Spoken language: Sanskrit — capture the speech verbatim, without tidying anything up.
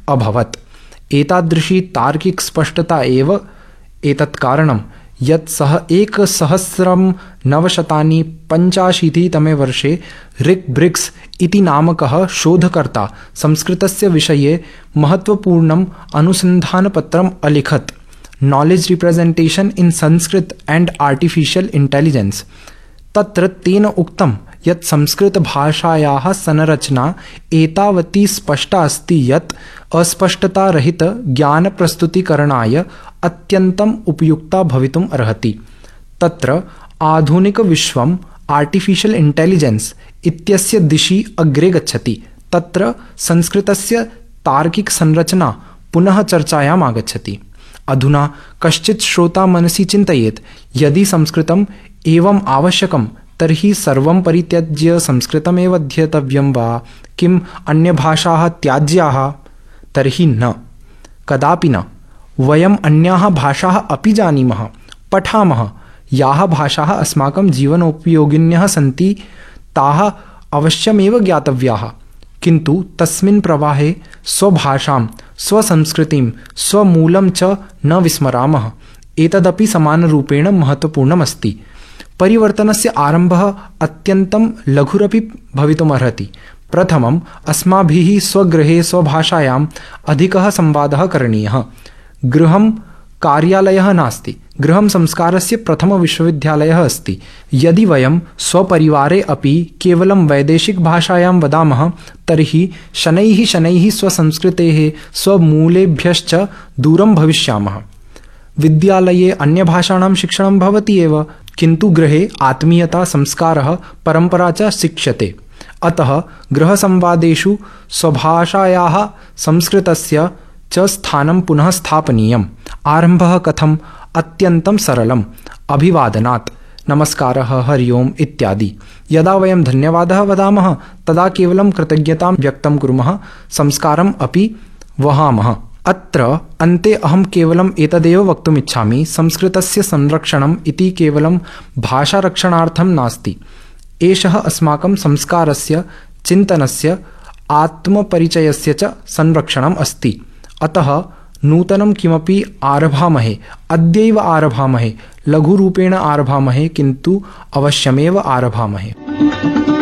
अभवत्। एतादृशी तार्किकस्पष्टता एव एतत् कारणं यत् सः एकसहस्रं नवशतानि पञ्चाशीतितमे वर्षे रिक् ब्रिग्स् इति नामकः शोधकर्ता संस्कृतस्य विषये महत्त्वपूर्णम् अनुसन्धानपत्रम् अलिखत्। Knowledge representation in Sanskrit and artificial intelligence. तत्र तेन उक्तं यत् संस्कृतभाषायाः संरचना एतावती स्पष्टा अस्ति यत् अस्पष्टतारहित ज्ञानप्रस्तुतीकरणाय अत्यन्तम् उपयुक्ता भवितुम् अर्हति। तत्र आधुनिकविश्वम् आर्टिफिशियल इंटेलिजेंस इत्यस्य दिशि अग्रे गच्छति। तत्र संस्कृतस्य तार्किकसंरचना पुनः चर्चायाम् आगच्छति। अधुना कश्चित् श्रोता मनसि चिन्तयेत्, यदि संस्कृतम् एवम् आवश्यकं तर्हि सर्वं परित्यज्य संस्कृतमेव अध्येतव्यं वा? किम् अन्यभाषाः त्याज्याः? तर्हि न, कदापि न। वयम् अन्याः भाषाः अपि जानीमः, पठामः। याः भाषाः अस्माकं जीवनोपयोगिन्यः सन्ति ताः अवश्यमेव ज्ञातव्याः, किन्तु तस्मिन् प्रवाहे स्वभाषां, स्वसंस्कृतिं, स्वमूलं च न विस्मरामः। एतदपि समानरूपेण महत्त्वपूर्णमस्ति। परिवर्तनस्य आरम्भः अत्यन्तं लघुरपि भवितुमर्हति। प्रथमम् अस्माभिः स्वगृहे स्वभाषायाम् अधिकः संवादः करणीयः। गृहं कार्यालयः नास्ति, गृहं संस्कारस्य प्रथमविश्वविद्यालयः अस्ति। यदि वयं स्वपरिवारे अपि केवलं वैदेशिकभाषायां वदामः तर्हि शनैः शनैः स्वसंस्कृतेः स्वमूलेभ्यश्च दूरं भविष्यामः। विद्यालये अन्यभाषाणां शिक्षणं भवति एव, किन्तु गृहे आत्मीयता, संस्कारः, परम्परा च शिक्ष्यते। अतः गृहसंवादेषु स्वभाषायाः, संस्कृतस्य च स्थानं पुनः स्थापनीयम्। आरम्भः कथम्? अत्यन्तं सरलम्। अभिवादनात्, नमस्कारः, हरि ओम् इत्यादि। यदा वयं धन्यवादः वदामः तदा केवलं कृतज्ञतां व्यक्तं कुर्मः, संस्कारम् अपि वहामः। अत्र अन्ते अहं केवलम् एतदेव वक्तुम् इच्छामि, संस्कृतस्य संरक्षणम् इति केवलं भाषारक्षणार्थं नास्ति। एषः अस्माकं संस्कारस्य, चिन्तनस्य, आत्मपरिचयस्य च संरक्षणम् अस्ति। अतः नूतनं किमपि आरभामहे, अद्यैव आरभामहे, लघुरूपेण आरभामहे, किन्तु अवश्यमेव आरभामहे।